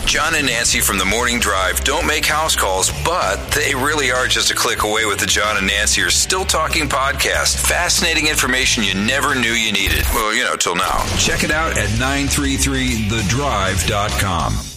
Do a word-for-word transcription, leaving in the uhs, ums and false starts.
John and Nancy from the Morning Drive don't make house calls, but they really are just a click away with the John and Nancy Are Still Talking podcast. Fascinating information you never knew you needed. Well, you know, till now. Check it out at nine three three the drive dot com.